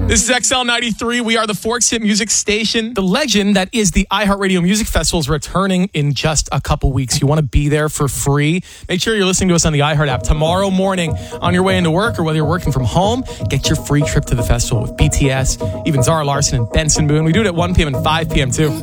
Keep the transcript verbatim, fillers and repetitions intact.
This is X L ninety-three. We are the Forks Hit Music Station. The legend that is the iHeartRadio Music Festival is returning in just a couple weeks. You want to be there for free? Make sure you're listening to us on the iHeart app tomorrow morning on your way into work, or whether you're working from home. Get your free trip to the festival with B T S, even Zara Larsson and Benson Boone. We do it at one p.m. and five p.m. too.